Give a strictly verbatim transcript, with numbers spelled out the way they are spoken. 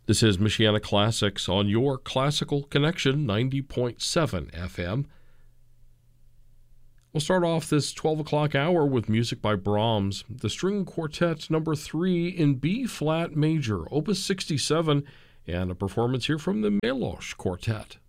This is Michiana Classics on your Classical Connection ninety point seven F M. We'll start off this twelve o'clock hour with music by Brahms, the String Quartet number three in B-flat major, opus sixty-seven, and a performance here from the Melosh Quartet.